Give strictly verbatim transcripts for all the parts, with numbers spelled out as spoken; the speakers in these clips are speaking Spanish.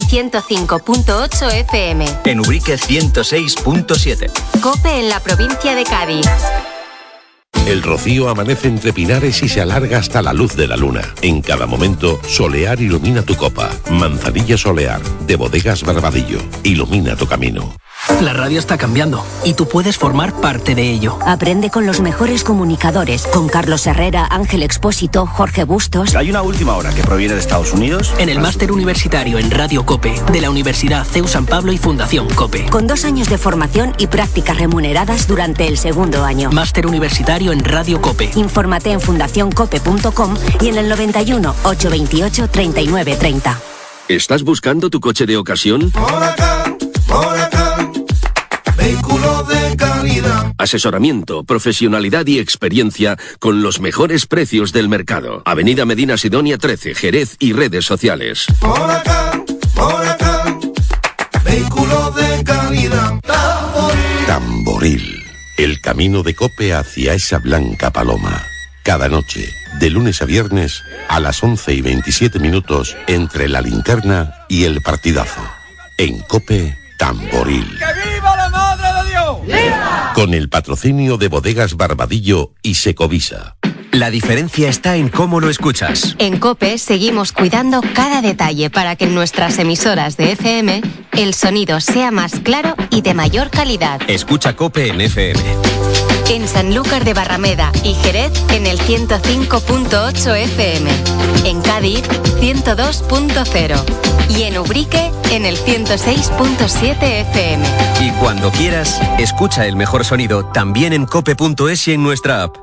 ciento cinco punto ocho F M. En Ubrique ciento seis punto siete. COPE en la provincia de Cádiz. El rocío amanece entre pinares y se alarga hasta la luz de la luna. En cada momento, Solear ilumina tu copa. Manzanilla Solear, de Bodegas Barbadillo. Ilumina tu camino. La radio está cambiando y tú puedes formar parte de ello. Aprende con los mejores comunicadores, con Carlos Herrera, Ángel Expósito, Jorge Bustos. Hay una última hora que proviene de Estados Unidos. En el máster universitario en Radio COPE de la Universidad C E U San Pablo y Fundación COPE. Con dos años de formación y prácticas remuneradas durante el segundo año. Máster universitario en Radio COPE. Infórmate en fundación cope punto com y en el noventa y uno, ochocientos veintiocho, treinta y nueve treinta. ¿Estás buscando tu coche de ocasión? Huracán, Huracán, vehículo de calidad. Asesoramiento, profesionalidad y experiencia con los mejores precios del mercado. Avenida Medina Sidonia trece, Jerez y redes sociales. Huracán, Huracán, vehículo de calidad. Tamboril. Tamboril. El camino de COPE hacia esa blanca paloma. Cada noche, de lunes a viernes, a las once y veintisiete minutos, entre la linterna y el partidazo. En COPE, Tamboril. ¡Que viva la Madre de Dios! ¡Viva! Con el patrocinio de Bodegas Barbadillo y Secovisa. La diferencia está en cómo lo escuchas. En COPE seguimos cuidando cada detalle para que en nuestras emisoras de F M el sonido sea más claro y de mayor calidad. Escucha COPE en F M. En Sanlúcar de Barrameda y Jerez en el ciento cinco punto ocho F M. En Cádiz ciento dos punto cero. Y en Ubrique en el ciento seis punto siete F M. Y cuando quieras, escucha el mejor sonido también en cope punto es y en nuestra app.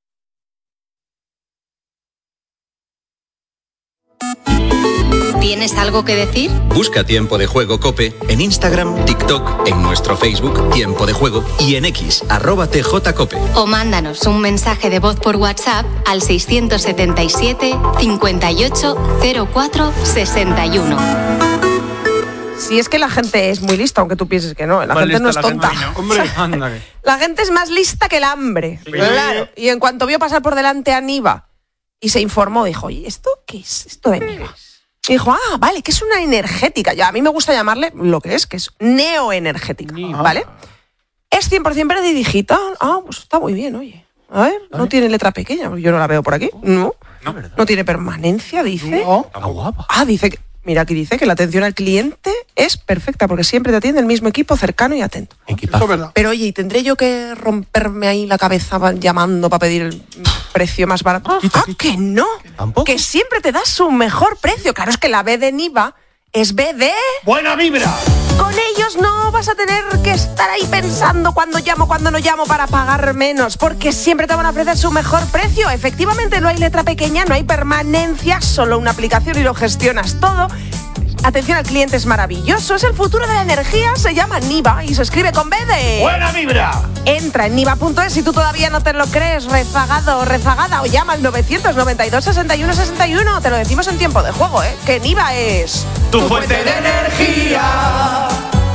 ¿Tienes algo que decir? Busca Tiempo de Juego COPE en Instagram, TikTok, en nuestro Facebook Tiempo de Juego y en X, arroba tjcope. O mándanos un mensaje de voz por WhatsApp al seiscientos setenta y siete, cincuenta y ocho, cero cuatro, sesenta y uno. Si es que la gente es muy lista, aunque tú pienses que no, la más gente no es la tonta. Gente, no. Hombre, anda. La gente es más lista que el hambre. Sí. Claro. Y en cuanto vio pasar por delante a Niva y se informó, dijo, oye, ¿esto qué es esto de Niva? Y dijo, ah, vale, que es una energética. Ya, a mí me gusta llamarle lo que es, que es neoenergética, ¿vale? Es cien por ciento verde y digital. Ah, pues está muy bien, oye. A ver, no tiene letra pequeña, yo no la veo por aquí. No. No, ¿verdad? No tiene permanencia, dice. No. Está guapa. Ah, dice que... Mira, aquí dice que la atención al cliente es perfecta porque siempre te atiende el mismo equipo cercano y atento. Equipazo. Pero oye, ¿y tendré yo que romperme ahí la cabeza llamando para pedir el precio más barato? Ah, que no. ¿Tampoco? Que siempre te das su mejor precio. Claro, es que la B de Niva es B de... ¡Buena vibra! Con ellos no vas a tener que estar ahí pensando cuándo llamo, cuándo no llamo para pagar menos, porque siempre te van a ofrecer su mejor precio. Efectivamente, no hay letra pequeña, no hay permanencia, solo una aplicación y lo gestionas todo. Atención al cliente es maravilloso, es el futuro de la energía, se llama Niva y se escribe con B de... ¡Buena vibra! Entra en niva punto es si tú todavía no te lo crees, rezagado o rezagada, o llama al novecientos noventa y dos, sesenta y uno, sesenta y uno. Te lo decimos en tiempo de juego, ¿eh? Que Niva es... ¡Tu fuente de energía!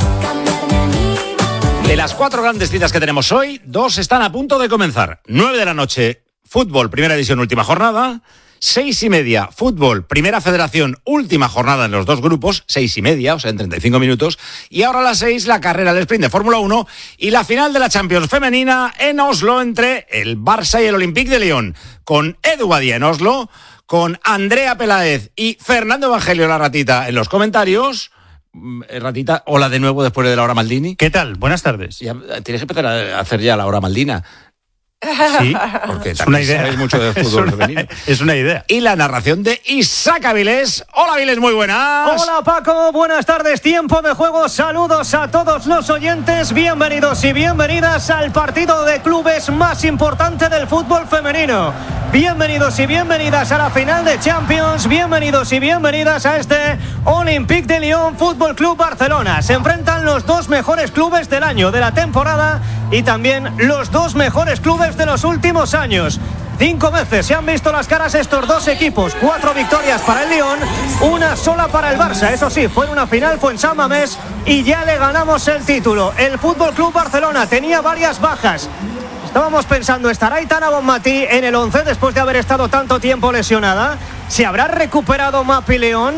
De las cuatro grandes citas que tenemos hoy, dos están a punto de comenzar. Nueve de la noche, fútbol, primera edición, última jornada. Seis y media, fútbol, primera federación, última jornada en los dos grupos, seis y media, o sea, en treinta y cinco minutos. Y ahora a las seis, la carrera del sprint de Fórmula uno y la final de la Champions femenina en Oslo entre el Barça y el Olympique de Lyon. Con Edu Badía en Oslo, con Andrea Peláez y Fernando Evangelio, la ratita, en los comentarios. Ratita, hola de nuevo después de la hora Maldini. ¿Qué tal? Buenas tardes. Ya, tienes que empezar a hacer ya la hora Maldina. Sí, porque es una idea. Sabéis mucho de fútbol es, una, femenino. es una idea. Y la narración de Isaac Avilés. Hola Avilés, muy buenas. Hola Paco, buenas tardes, tiempo de juego. Saludos a todos los oyentes. Bienvenidos y bienvenidas al partido de clubes más importante del fútbol femenino. Bienvenidos y bienvenidas a la final de Champions. Bienvenidos y bienvenidas a este Olympique de Lyon Fútbol Club Barcelona. Se enfrentan los dos mejores clubes del año, de la temporada, y también los dos mejores clubes de los últimos años. Cinco veces se han visto las caras estos dos equipos. Cuatro victorias para el Lyon, una sola para el Barça. Eso sí, fue una final, fue en San Mamés y ya le ganamos el título. El Fútbol Club Barcelona tenía varias bajas. Estábamos pensando, ¿estará Aitana Bonmatí en el once después de haber estado tanto tiempo lesionada? ¿Se habrá recuperado Mapi León?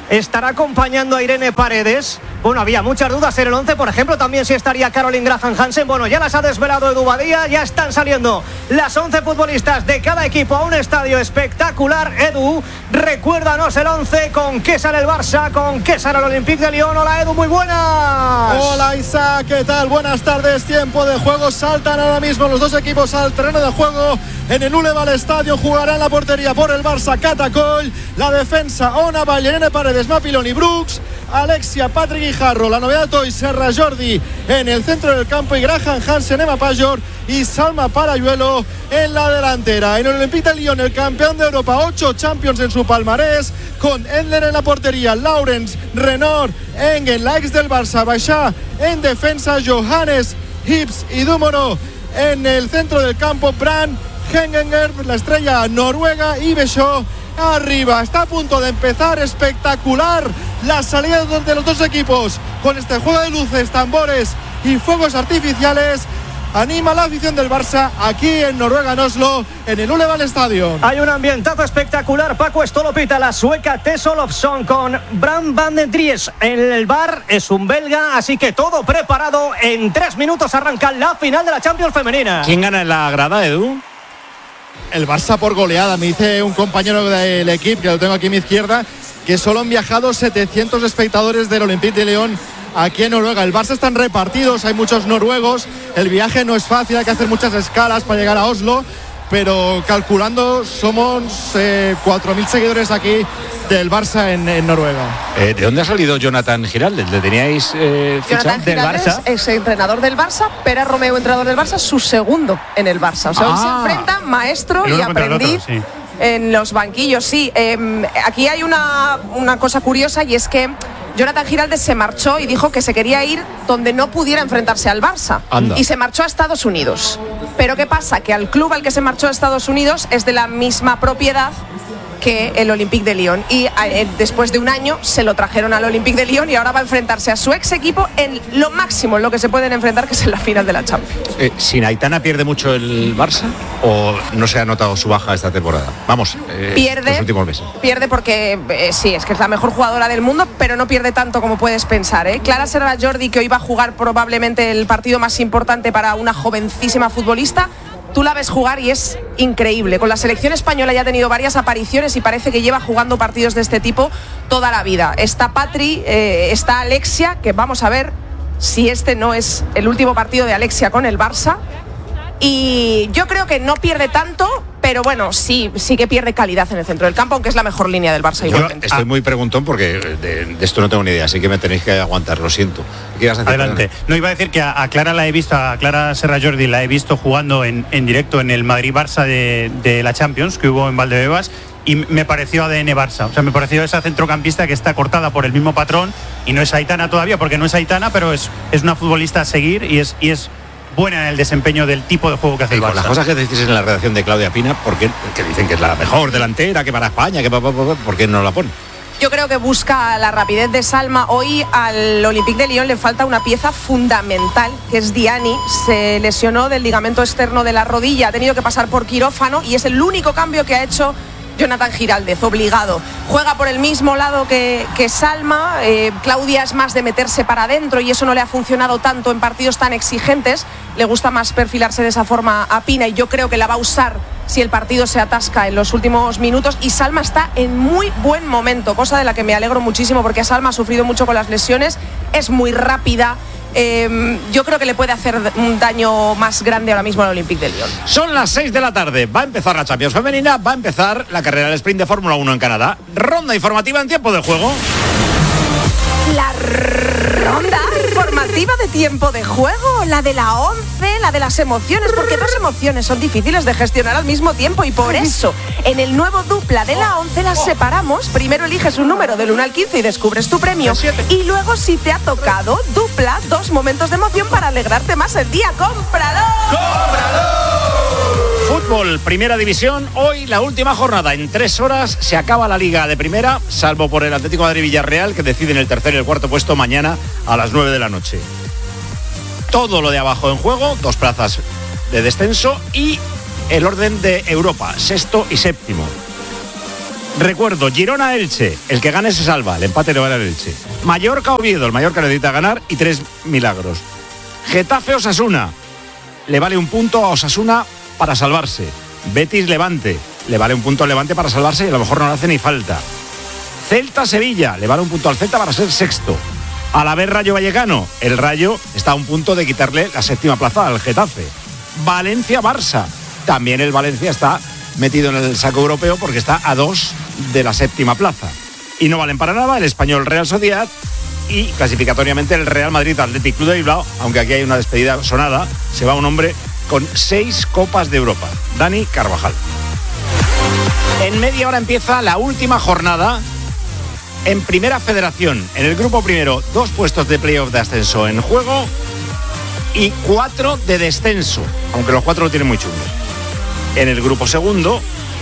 ¿Estará acompañando a Irene Paredes? Bueno, había muchas dudas en el once, por ejemplo, también si estaría Caroline Graham Hansen. Bueno, ya las ha desvelado Edu Badía, ya están saliendo las once futbolistas de cada equipo a un estadio espectacular. Edu, recuérdanos el once, con qué sale el Barça, con qué sale el Olympique de Lyon. Hola Edu, muy buenas. Hola Isa, ¿qué tal? Buenas tardes, tiempo de juego. Saltan ahora mismo los dos equipos al terreno de juego. En el Uleval Estadio jugará en la portería por el Barça Catacoll, la defensa Ona Valle, Irene Paredes, Mapiloni, Brooks, Alexia, Patrick Guijarro, la novedad hoy Serra Jordi en el centro del campo y Graham Hansen, Emma Pajor y Salma Parayuelo en la delantera. En el Olympique de Lyon, el campeón de Europa, ocho Champions en su palmarés, con Endler en la portería, Lawrence, Renard, Engen, la ex del Barça, Baixá en defensa, Johannes, Hibbs y Dumoro en el centro del campo, Brand, Hengenger, la estrella noruega, y Besó arriba. Está a punto de empezar, espectacular la salida de los dos equipos con este juego de luces, tambores y fuegos artificiales. Anima la afición del Barça aquí en Noruega, en Oslo, en el Uleval Stadion. Hay un ambientazo espectacular. Paco, esto lo pita la sueca Tess Olofsson con Bram van den Dries en el bar. Es un belga, así que todo preparado. En tres minutos arranca la final de la Champions femenina. ¿Quién gana en la grada, Edu? El Barça por goleada, me dice un compañero del equipo, que lo tengo aquí a mi izquierda, que solo han viajado setecientos espectadores del Olympique de Lyon aquí en Noruega. El Barça están repartidos, hay muchos noruegos, el viaje no es fácil, hay que hacer muchas escalas para llegar a Oslo, pero calculando somos eh, cuatro mil seguidores aquí del Barça en, en Noruega. Eh, ¿De dónde ha salido Jonathan Giraldez? ¿Le teníais eh, fichado del Barça? Es entrenador del Barça, Pere Romeu, entrenador del Barça, su segundo en el Barça. O sea, ah, hoy se enfrenta maestro y aprendiz otro, sí. En los banquillos. Sí, eh, aquí hay una, una cosa curiosa, y es que Jonathan Giraldez se marchó y dijo que se quería ir donde no pudiera enfrentarse al Barça. Anda. Y se marchó a Estados Unidos. Pero ¿qué pasa? Que al club al que se marchó a Estados Unidos es de la misma propiedad que el Olympique de Lyon, y eh, después de un año se lo trajeron al Olympique de Lyon y ahora va a enfrentarse a su ex equipo en lo máximo en lo que se pueden enfrentar, que es en la final de la Champions. Eh, ¿Sin Aitana pierde mucho el Barça o no se ha notado su baja esta temporada? Vamos, eh, pierde, los últimos meses. Pierde porque eh, sí, es que es la mejor jugadora del mundo, pero no pierde tanto como puedes pensar, ¿eh? Clara Serra Jordi, que hoy va a jugar probablemente el partido más importante para una jovencísima futbolista. Tú la ves jugar y es increíble. Con la selección española ya ha tenido varias apariciones y parece que lleva jugando partidos de este tipo toda la vida. Está Patri, eh, está Alexia, que vamos a ver si este no es el último partido de Alexia con el Barça. Y yo creo que no pierde tanto, pero bueno, sí, sí que pierde calidad en el centro del campo, aunque es la mejor línea del Barça. Yo igualmente. Estoy muy preguntón porque de, de esto no tengo ni idea, así que me tenéis que aguantar, lo siento. ¿Qué ibas a decir? Adelante. No, iba a decir que a, a Clara la he visto, a Clara Serra Jordi la he visto jugando en, en directo en el Madrid-Barça de, de la Champions, que hubo en Valdebebas, y me pareció A D N Barça. O sea, me pareció esa centrocampista que está cortada por el mismo patrón, y no es Aitana todavía, porque no es Aitana, pero es, es una futbolista a seguir y es... Y es buena en el desempeño del tipo de juego que hace el Barça. Las cosas que decís en la redacción de Claudia Pina, porque que dicen que es la mejor delantera, que para España, que ¿por qué no la pone? Yo creo que busca la rapidez de Salma. Hoy al Olympique de Lyon le falta una pieza fundamental, que es Diani. Se lesionó del ligamento externo de la rodilla, ha tenido que pasar por quirófano y es el único cambio que ha hecho Jonathan Giraldez, obligado. Juega por el mismo lado que, que Salma. eh, Claudia es más de meterse para adentro y eso no le ha funcionado tanto en partidos tan exigentes. Le gusta más perfilarse de esa forma a Pina y yo creo que la va a usar si el partido se atasca en los últimos minutos. Y Salma está en muy buen momento, cosa de la que me alegro muchísimo, porque Salma ha sufrido mucho con las lesiones, es muy rápida. Eh, yo creo que le puede hacer un daño más grande ahora mismo al Olympique de Lyon. Son las seis de la tarde, va a empezar la Champions femenina, va a empezar la carrera del sprint de Fórmula uno en Canadá. Ronda informativa en tiempo de juego. La ronda informativa de tiempo de juego, la de la once, la de las emociones, porque dos emociones son difíciles de gestionar al mismo tiempo y por eso en el nuevo dupla de la once las separamos. Primero eliges un número del uno al quince y descubres tu premio, y luego, si te ha tocado dupla, dos momentos de emoción para alegrarte más el día. ¡Cómpralo! ¡Cómpralo! Fútbol, primera división, hoy la última jornada. En tres horas se acaba la Liga de Primera, salvo por el Atlético de Madrid Villarreal, que deciden el tercer y el cuarto puesto mañana a las nueve de la noche. Todo lo de abajo en juego, dos plazas de descenso y el orden de Europa, sexto y séptimo. Recuerdo, Girona-Elche, el que gane se salva, el empate le vale al Elche. Mallorca-Oviedo, el Mallorca necesita ganar y tres milagros. Getafe-Osasuna, le vale un punto a Osasuna para salvarse. Betis-Levante, le vale un punto al Levante para salvarse y a lo mejor no le hace ni falta. Celta-Sevilla, le vale un punto al Celta para ser sexto. Alavés-Rayo Vallecano, el Rayo está a un punto de quitarle la séptima plaza al Getafe. Valencia-Barça, también el Valencia está metido en el saco europeo porque está a dos de la séptima plaza. Y no valen para nada el Español Real Sociedad y clasificatoriamente el Real Madrid Athletic Club de Bilbao, aunque aquí hay una despedida sonada, se va un hombre con seis Copas de Europa, Dani Carvajal. En media hora empieza la última jornada en Primera Federación. En el grupo primero, dos puestos de playoff de ascenso en juego y cuatro de descenso, aunque los cuatro lo tienen muy chulo. En el grupo segundo,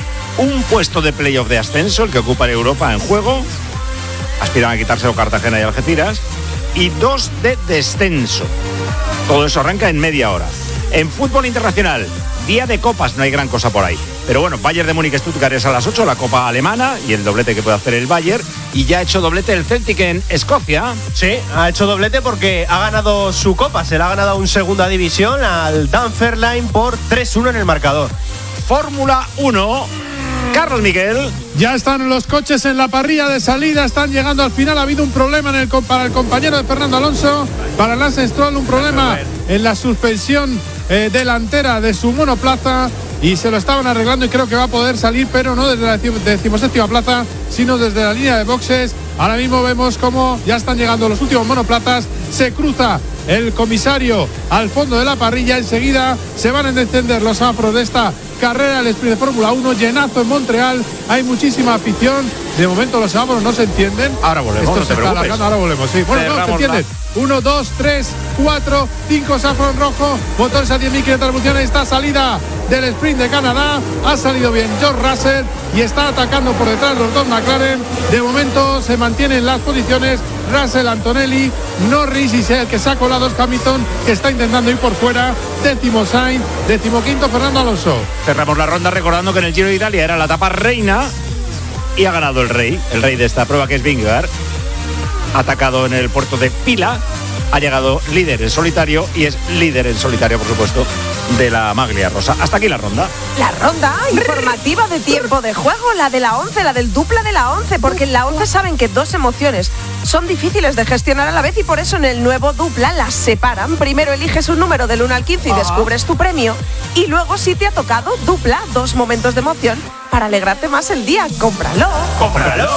un puesto de playoff de ascenso, el que ocupa Europa en juego, aspiran a quitárselo Cartagena y Algeciras, y dos de descenso. Todo eso arranca en media hora. En fútbol internacional, día de copas, no hay gran cosa por ahí. Pero bueno, Bayern de Múnich-Stuttgart es a las ocho, la copa alemana y el doblete que puede hacer el Bayern. Y ya ha hecho doblete el Celtic en Escocia. Sí, ha hecho doblete porque ha ganado su copa. Se la ha ganado en segunda división al Dunfermline por tres uno en el marcador. Fórmula uno, Carlos Miguel. Ya están los coches en la parrilla de salida, están llegando al final. Ha habido un problema en el, para el compañero de Fernando Alonso, para Lance Stroll, un problema en la suspensión eh, delantera de su monoplaza y se lo estaban arreglando y creo que va a poder salir, pero no desde la decimoséptima plaza, sino desde la línea de boxes. Ahora mismo vemos cómo ya están llegando los últimos monoplazas, se cruza el comisario al fondo de la parrilla, enseguida se van a encender los afros de esta carrera del sprint de Fórmula uno, llenazo en Montreal, hay muchísima afición, de momento los semáforos no se entienden. Ahora volvemos, esto no se está preocupes. alargando, ahora volvemos, sí. Bueno, no, se entienden. uno, dos, tres, cuatro, cinco semáforos en rojo, motores a diez mil quinientas revoluciones, esta salida del sprint de Canadá, ha salido bien George Russell y está atacando por detrás los dos McLaren, de momento se mantienen las posiciones, Russell, Antonelli, Norris y sea el que se ha colado es Hamilton, que está intentando ir por fuera, décimo Sainz, décimo quinto Fernando Alonso. Cerramos la ronda recordando que en el Giro de Italia era la etapa reina y ha ganado el rey, el rey de esta prueba que es Vingegaard, atacado en el puerto de Pila, ha llegado líder en solitario y es líder en solitario, por supuesto, de la maglia rosa. Hasta aquí la ronda. La ronda informativa de tiempo de juego, la de la once, la del dupla de la once, porque en la once saben que dos emociones son difíciles de gestionar a la vez y por eso en el nuevo dupla las separan. Primero eliges un número del uno al quince y descubres tu premio y luego si te ha tocado dupla, dos momentos de emoción para alegrarte más el día. ¡Cómpralo! ¡Cómpralo!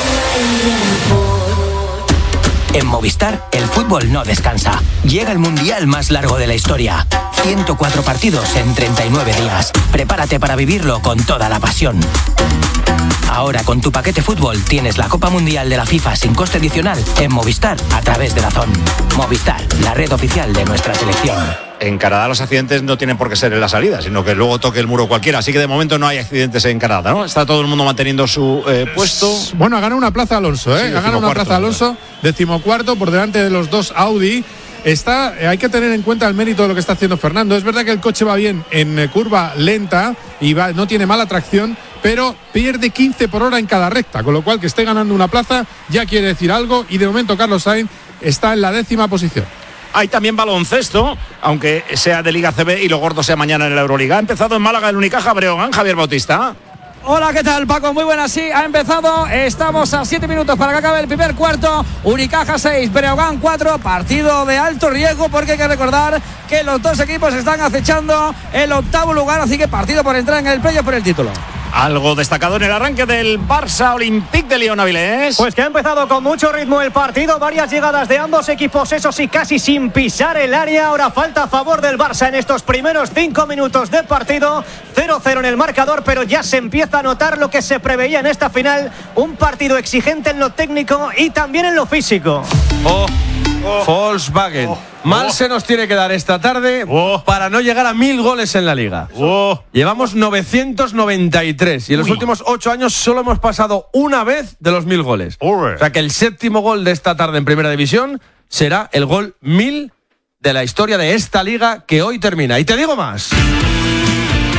En Movistar, el fútbol no descansa. Llega el mundial más largo de la historia. ciento cuatro partidos en treinta y nueve días. Prepárate para vivirlo con toda la pasión. Ahora con tu paquete fútbol tienes la Copa Mundial de la FIFA sin coste adicional en Movistar a través de Dazón. Movistar, la red oficial de nuestra selección. En Canadá los accidentes no tienen por qué ser en la salida, sino que luego toque el muro cualquiera. Así que de momento no hay accidentes en Canadá, ¿no? Está todo el mundo manteniendo su eh, puesto. Bueno, ha ganado una plaza Alonso, ¿eh? Sí, ha ganado una plaza Alonso, decimocuarto por delante de los dos Audi. Está, hay que tener en cuenta el mérito de lo que está haciendo Fernando. Es verdad que el coche va bien en curva lenta y va, no tiene mala tracción, pero pierde quince por hora en cada recta, con lo cual que esté ganando una plaza ya quiere decir algo y de momento Carlos Sainz está en la décima posición. Hay también baloncesto, aunque sea de Liga C B y lo gordo sea mañana en la Euroliga. Ha empezado en Málaga el Unicaja Breogán, Javier Bautista. Hola, ¿qué tal, Paco? Muy buenas, sí, ha empezado. Estamos a siete minutos para que acabe el primer cuarto. Unicaja seis, Breogán cuatro. Partido de alto riesgo porque hay que recordar que los dos equipos están acechando el octavo lugar, así que partido por entrar en el playoff por el título. Algo destacado en el arranque del Barça Olympique de Lyon, Avilés. Pues que ha empezado con mucho ritmo el partido, varias llegadas de ambos equipos, eso sí, casi sin pisar el área. Ahora falta a favor del Barça en estos primeros cinco minutos de partido. cero cero en el marcador, pero ya se empieza a notar lo que se preveía en esta final. Un partido exigente en lo técnico y también en lo físico. Oh, oh, Volkswagen. Oh, Mal oh. se nos tiene que dar esta tarde oh. para no llegar a mil goles en la Liga. Oh. Llevamos novecientos noventa y tres y en los Uy. últimos ocho años solo hemos pasado una vez de los mil goles. Uy. O sea que el séptimo gol de esta tarde en Primera División será el gol mil de la historia de esta Liga que hoy termina. Y te digo más.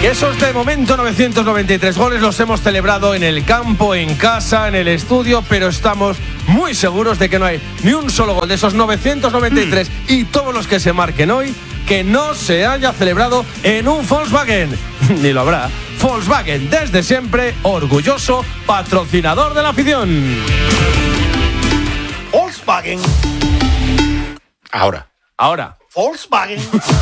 Que esos de momento novecientos noventa y tres goles los hemos celebrado en el campo, en casa, en el estudio, pero estamos muy seguros de que no hay ni un solo gol de esos novecientos noventa y tres mm. y todos los que se marquen hoy que no se haya celebrado en un Volkswagen. Ni lo habrá. Volkswagen, desde siempre, orgulloso patrocinador de la afición. Volkswagen. Ahora. Ahora. Volkswagen.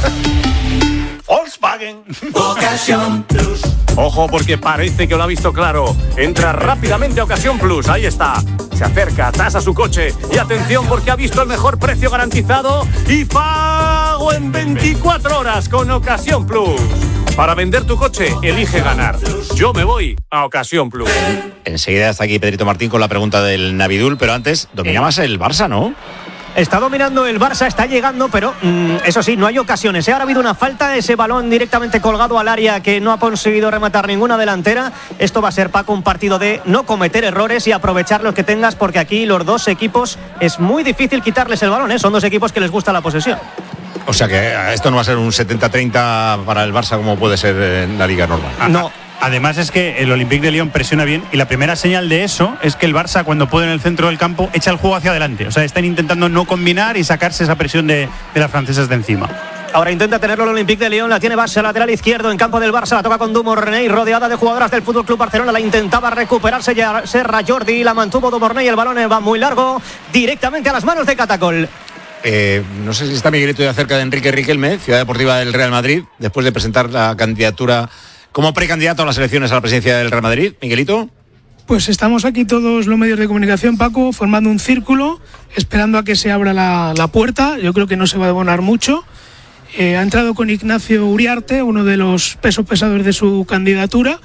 Volkswagen. Ocasión Plus. Ojo, porque parece que lo ha visto claro. Entra rápidamente a Ocasión Plus. Ahí está. Se acerca, tasa su coche. Y atención, porque ha visto el mejor precio garantizado y pago en veinticuatro horas con Ocasión Plus. Para vender tu coche, elige ganar. Yo me voy a Ocasión Plus. Enseguida está aquí Pedrito Martín con la pregunta del Navidul, pero antes domina más el Barça, ¿no? Está dominando el Barça, está llegando, pero mmm, eso sí, no hay ocasiones. ¿eh? Ahora ha habido una falta, ese balón directamente colgado al área que no ha conseguido rematar ninguna delantera. Esto va a ser, Paco, un partido de no cometer errores y aprovechar los que tengas, porque aquí los dos equipos es muy difícil quitarles el balón. ¿eh? Son dos equipos que les gusta la posesión. O sea que esto no va a ser un setenta treinta para el Barça como puede ser en la liga normal. No. Además es que el Olympique de Lyon presiona bien y la primera señal de eso es que el Barça, cuando puede en el centro del campo, echa el juego hacia adelante. O sea, están intentando no combinar y sacarse esa presión de, de las francesas de encima. Ahora intenta tenerlo el Olympique de Lyon, la tiene base lateral izquierdo en campo del Barça, la toca con Dumornay, rodeada de jugadoras del F C Barcelona, la intentaba recuperarse ya Serra Jordi, la mantuvo Dumornay, el balón va muy largo, directamente a las manos de Catacol. Eh, no sé si está Miguelito ya cerca de Enrique Riquelme, Ciudad Deportiva del Real Madrid, después de presentar la candidatura como precandidato a las elecciones a la presidencia del Real Madrid. Miguelito. Pues estamos aquí todos los medios de comunicación, Paco, formando un círculo, esperando a que se abra la, la puerta. Yo creo que no se va a demorar mucho. Eh, ha entrado con Ignacio Uriarte, uno de los pesos pesados de su candidatura,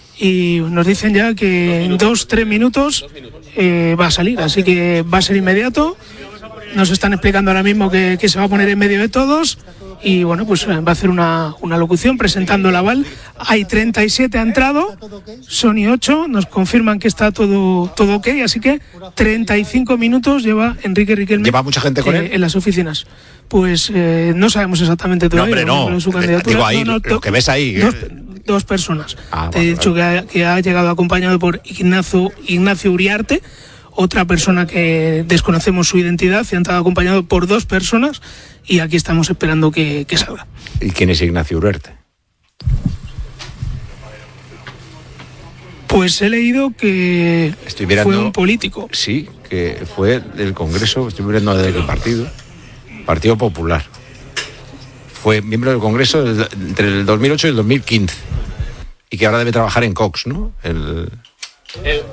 y nos dicen ya que en dos, tres minutos eh, va a salir, así que va a ser inmediato. Nos están explicando ahora mismo que, que se va a poner en medio de todos y bueno, pues va a hacer una, una locución presentando el aval. Hay treinta y siete ha entrado, Sony ocho, nos confirman que está todo, todo ok, así que treinta y cinco minutos lleva Enrique Riquelme. ¿Lleva mucha gente con eh, él? En las oficinas. Pues eh, no sabemos exactamente todavía. No, hombre, no. Su candidatura. Digo ahí, no, no, lo que ves ahí. Dos, dos personas. Ah, Te he vale, dicho vale. Que, ha, que ha llegado acompañado por Ignacio, Ignacio Uriarte, otra persona que desconocemos su identidad, y han estado acompañado por dos personas y aquí estamos esperando que, que salga. ¿Y quién es Ignacio Uriarte? Pues he leído que Estoy mirando, fue un político. Sí, que fue del Congreso, estoy mirando del partido, Partido Popular. Fue miembro del Congreso del, entre el dos mil ocho y el dos mil quince. Y que ahora debe trabajar en Cox, ¿no? El... el...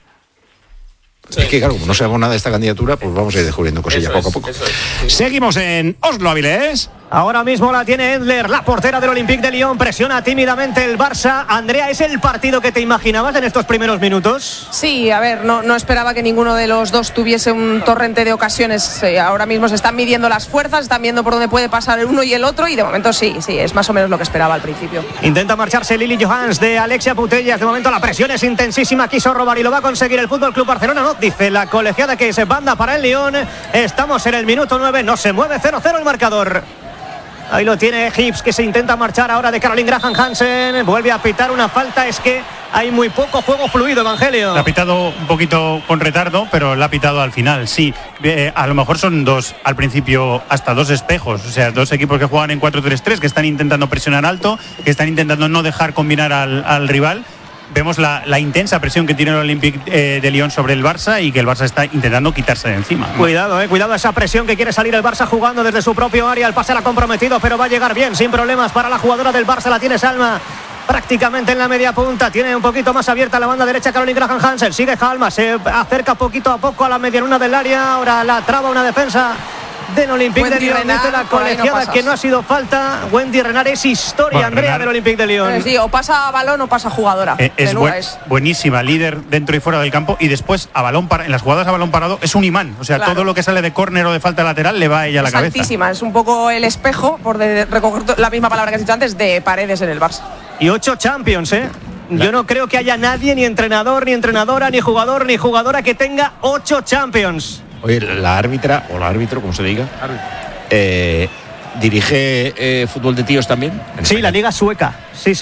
Es que claro, como no sabemos nada de esta candidatura, pues vamos a ir descubriendo cosillas poco a poco. Eso es. Seguimos en Oslo, Avilés. Ahora mismo la tiene Endler, la portera del Olympique de Lyon, presiona tímidamente el Barça. Andrea, ¿es el partido que te imaginabas en estos primeros minutos? Sí, a ver, no, no esperaba que ninguno de los dos tuviese un torrente de ocasiones. Eh, ahora mismo se están midiendo las fuerzas, están viendo por dónde puede pasar el uno y el otro, y de momento sí, sí, es más o menos lo que esperaba al principio. Intenta marcharse Lili Johans de Alexia Putellas. De momento la presión es intensísima, quiso robar y lo va a conseguir el F C Barcelona. No, dice la colegiada que es banda para el Lyon. Estamos en el minuto nueve, no se mueve, cero cero el marcador. Ahí lo tiene Hibbs, que se intenta marchar ahora de Caroline Graham Hansen. Vuelve a pitar una falta. Es que hay muy poco juego fluido, Evangelio. La ha pitado un poquito con retardo, pero la ha pitado al final, sí. Eh, a lo mejor son dos, al principio, hasta dos espejos. O sea, dos equipos que juegan en cuatro tres tres, que están intentando presionar alto, que están intentando no dejar combinar al, al rival. Vemos la, la intensa presión que tiene el Olympique eh, de Lyon sobre el Barça y que el Barça está intentando quitarse de encima. Cuidado, eh, cuidado esa presión que quiere salir el Barça jugando desde su propio área. El pase la ha comprometido, pero va a llegar bien, sin problemas para la jugadora del Barça. La tiene Salma prácticamente en la media punta. Tiene un poquito más abierta la banda derecha Caroline Graham Hansen. Sigue Salma, se acerca poquito a poco a la medianuna del área. Ahora la traba una defensa del Olympique de Lyon. Dice la colegiada no que no ha sido falta. Wendy Renard es historia, bueno, Andrea, Renard, del Olympique de Lyon. Sí, o pasa balón o pasa jugadora. Eh, es, buen, es buenísima, líder dentro y fuera del campo, y después a balón para, en las jugadas a balón parado es un imán. O sea, claro, todo lo que sale de córner o de falta lateral le va a ella a la es cabeza. Altísima, es un poco el espejo, por de, recoger la misma palabra que has dicho antes, de Paredes en el Barça. Y ocho Champions, ¿eh? Yo no creo que haya nadie, ni entrenador, ni entrenadora, ni jugador, ni jugadora que tenga ocho Champions. Oye, la árbitra, o el árbitro, como se diga, eh, ¿dirige eh, fútbol de tíos también? Sí, la liga sueca. Sí, sí, sí.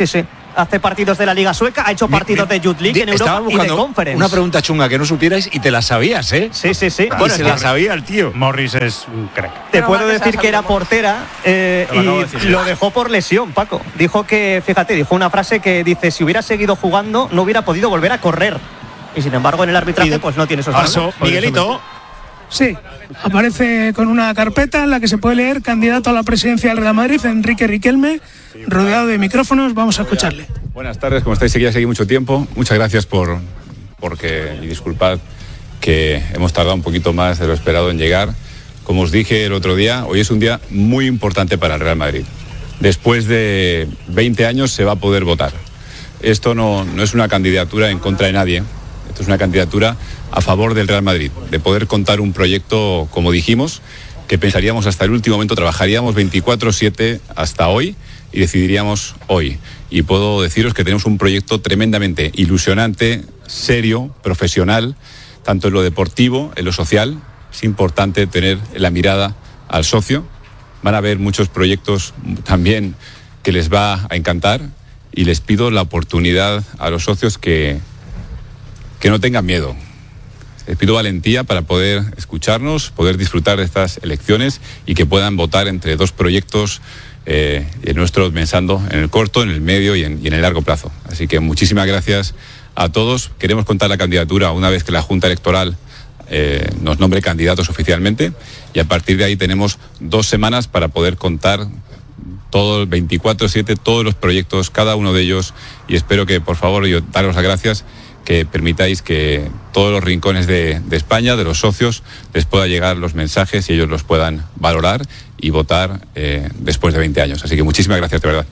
hace partidos de la Liga Sueca, ha hecho partidos mi, mi, de Youth League en Europa y de Conference. Una pregunta chunga que no supierais y te la sabías, ¿eh? Sí, sí, sí. Bueno, se la sabía el tío. Morris es un crack. Te Pero puedo decir que era portera eh, y lo dejó por lesión, Paco. Dijo que, fíjate, dijo una frase que dice, si hubiera seguido jugando no hubiera podido volver a correr. Y sin embargo en el arbitraje pues no tiene esos pasos. Miguelito. Sí, aparece con una carpeta en la que se puede leer candidato a la presidencia del Real Madrid, Enrique Riquelme, rodeado de micrófonos. Vamos a escucharle. Buenas tardes, como estáis aquí ya seguí mucho tiempo. Muchas gracias por porque y disculpad que hemos tardado un poquito más de lo esperado en llegar. Como os dije el otro día, hoy es un día muy importante para el Real Madrid. Después de veinte años se va a poder votar. Esto no, no es una candidatura en contra de nadie. Esto es una candidatura a favor del Real Madrid, de poder contar un proyecto, como dijimos, que pensaríamos hasta el último momento, trabajaríamos veinticuatro siete hasta hoy y decidiríamos hoy. Y puedo deciros que tenemos un proyecto tremendamente ilusionante, serio, profesional, tanto en lo deportivo, en lo social. Es importante tener la mirada al socio. Van a haber muchos proyectos también que les va a encantar y les pido la oportunidad a los socios que, que no tengan miedo. Les pido valentía para poder escucharnos, poder disfrutar de estas elecciones y que puedan votar entre dos proyectos eh, y nuestros pensando en el corto, en el medio y en, y en el largo plazo. Así que muchísimas gracias a todos. Queremos contar la candidatura una vez que la Junta Electoral eh, nos nombre candidatos oficialmente y a partir de ahí tenemos dos semanas para poder contar todo el veinticuatro siete, todos los proyectos, cada uno de ellos, y espero que por favor yo daros las gracias, que permitáis que todos los rincones de, de España, de los socios, les pueda llegar los mensajes y ellos los puedan valorar y votar eh, después de veinte años. Así que muchísimas gracias, de verdad.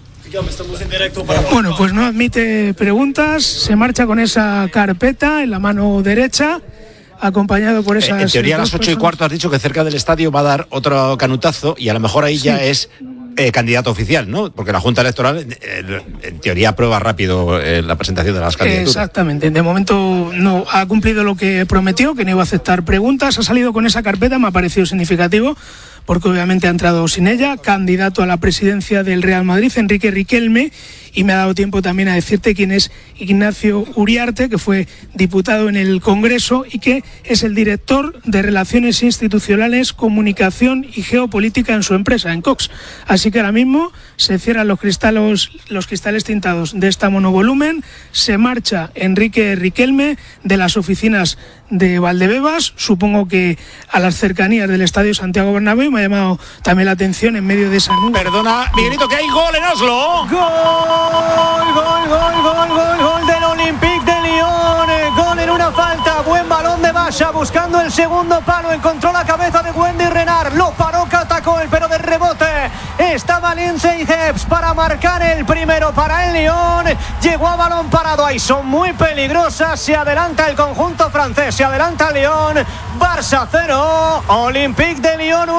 Bueno, pues no admite preguntas, se marcha con esa carpeta en la mano derecha, acompañado por esas... Eh, en teoría a las ocho y cuarto has dicho que cerca del estadio va a dar otro canutazo y a lo mejor ahí sí. ya es... Eh, candidato oficial, ¿no? Porque la Junta Electoral, eh, en teoría, aprueba rápido eh, la presentación de las candidaturas. Exactamente. De momento no ha cumplido lo que prometió, que no iba a aceptar preguntas. Ha salido con esa carpeta, me ha parecido significativo, porque obviamente ha entrado sin ella. Candidato a la presidencia del Real Madrid, Enrique Riquelme. Y me ha dado tiempo también a decirte quién es Ignacio Uriarte, que fue diputado en el Congreso y que es el director de Relaciones Institucionales, Comunicación y Geopolítica en su empresa, en Cox. Así que ahora mismo se cierran los cristales, los cristales tintados de esta monovolumen, se marcha Enrique Riquelme de las oficinas de Valdebebas, supongo que a las cercanías del Estadio Santiago Bernabéu. Me ha llamado también la atención en medio de esa nube. Perdona, Miguelito, que hay gol en Oslo. ¡Gol! Gol, gol, gol, gol, gol, gol del Olympique de Lyon. Gol en una falta, buen balón de Basha buscando el segundo palo, encontró la cabeza de Wendy Renard, lo paró Catacol, pero de rebote estaba Lindsay Hepps para marcar el primero para el Lyon. Llegó a balón parado, ahí son muy peligrosas, se adelanta el conjunto francés, se adelanta Lyon. Barça cero, Olympique de Lyon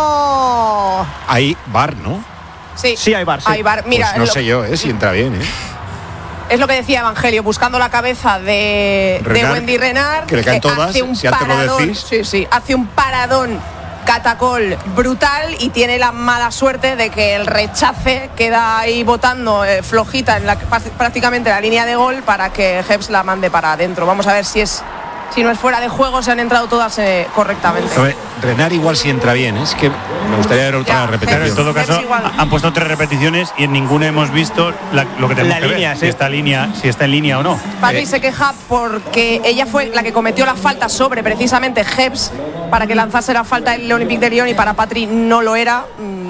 uno. Hay V A R, ¿no? Sí, sí hay V A R. Sí. Hay V A R. Mira, pues no lo, sé yo, ¿eh? Si entra bien, ¿eh? Es lo que decía Evangelio, buscando la cabeza de, Renard, de Wendy Renard, que le caen todas, hace un si antes lo paradón, decís. sí, sí, hace un paradón Catacol brutal y tiene la mala suerte de que el rechace queda ahí botando eh, flojita en la, prácticamente la línea de gol para que Hepps la mande para adentro. Vamos a ver si es si no es fuera de juego, se han entrado todas eh, correctamente. Ver, Renard igual si entra bien, ¿eh? Es que me gustaría ver otra ya, repetición. En todo caso, han puesto tres repeticiones y en ninguna hemos visto la, lo que tenemos la que línea, ver, sí. si está línea, si está en línea o no. Patri eh. se queja porque ella fue la que cometió la falta sobre precisamente Hepps para que lanzase la falta el Olympique de Lyon y para Patri no lo era.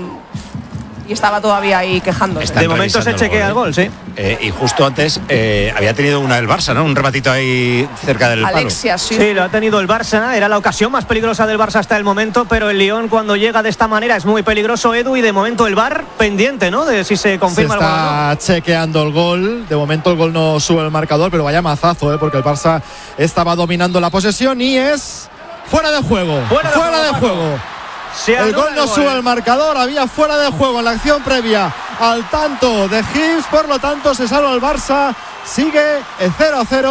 Y estaba todavía ahí quejándose. Están de momento se chequea el gol, el gol sí. Eh, y justo antes eh, había tenido una del Barça, ¿no? Un rematito ahí cerca del Alexia, palo. sí. Sí, lo ha tenido el Barça. Era la ocasión más peligrosa del Barça hasta el momento, pero el Lyon cuando llega de esta manera es muy peligroso, Edu, y de momento el V A R pendiente, ¿no? De si se confirma se está el gol o no. chequeando el gol. De momento el gol no sube el marcador, pero vaya mazazo, ¿eh? Porque el Barça estaba dominando la posesión y es fuera de juego. Fuera de fuera juego, de juego. El gol no sube el marcador, había fuera de juego en la acción previa al tanto de Hughes, por lo tanto se salva el Barça, sigue el cero a cero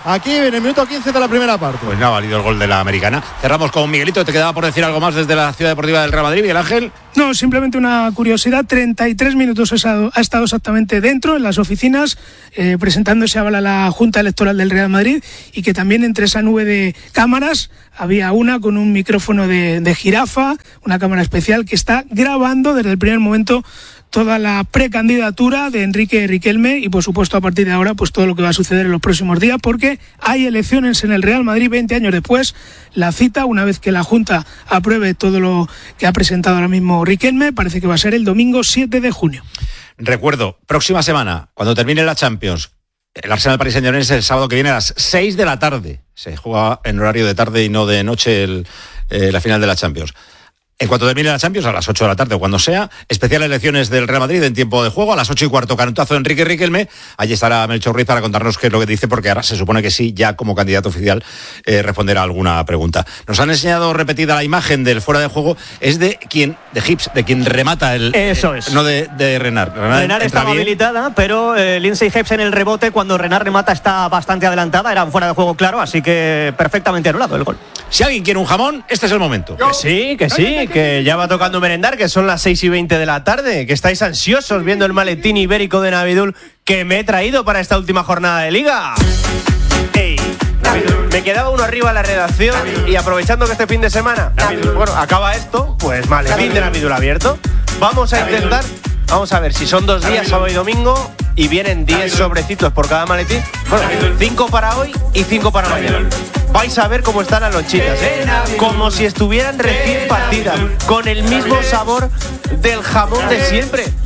aquí en el minuto quince de la primera parte. Pues no ha valido el gol de la americana. Cerramos con Miguelito. ¿Te quedaba por decir algo más desde la Ciudad Deportiva del Real Madrid, Miguel Ángel? No, simplemente una curiosidad. treinta y tres minutos ha estado exactamente dentro, en las oficinas, eh, presentándose a la Junta Electoral del Real Madrid, y que también entre esa nube de cámaras había una con un micrófono de, de jirafa, una cámara especial que está grabando desde el primer momento toda la precandidatura de Enrique Riquelme y, por supuesto, a partir de ahora, pues todo lo que va a suceder en los próximos días, porque hay elecciones en el Real Madrid veinte años después. La cita, una vez que la Junta apruebe todo lo que ha presentado ahora mismo Riquelme, parece que va a ser el domingo siete de junio. Recuerdo, próxima semana, cuando termine la Champions, el Arsenal Paris Saint-Germain es el sábado que viene a las seis de la tarde. Se juega en horario de tarde y no de noche el, eh, la final de la Champions. En cuanto termine la Champions, a las ocho de la tarde o cuando sea, especial elecciones del Real Madrid en tiempo de juego, a las ocho y cuarto, canutazo de Enrique Riquelme. Allí estará Melchor Ruiz para contarnos qué es lo que dice, porque ahora se supone que sí, ya como candidato oficial, eh, responderá a alguna pregunta. Nos han enseñado repetida la imagen del fuera de juego, es de quien, de Hips, de quien remata el... Eso es. Eh, no de, de Renard. Renard, Renard estaba bien habilitada, pero eh, Lindsay Hips en el rebote, cuando Renard remata, está bastante adelantada, era un fuera de juego claro, así que perfectamente anulado el gol. Si alguien quiere un jamón, este es el momento. Que sí, que sí, que ya va tocando merendar, que son las seis y veinte de la tarde, que estáis ansiosos viendo el maletín ibérico de Navidul que me he traído para esta última jornada de Liga. Ey, me quedaba uno arriba en la redacción y aprovechando que este fin de semana, bueno, acaba esto, pues maletín de Navidul abierto. Vamos a intentar, vamos a ver si son dos días, sábado y domingo, y vienen diez sobrecitos por cada maletín. Bueno, cinco para hoy y cinco para mañana. Vais a ver cómo están las lonchitas, ¿eh? Como si estuvieran recién partidas, con el mismo sabor del jamón de siempre.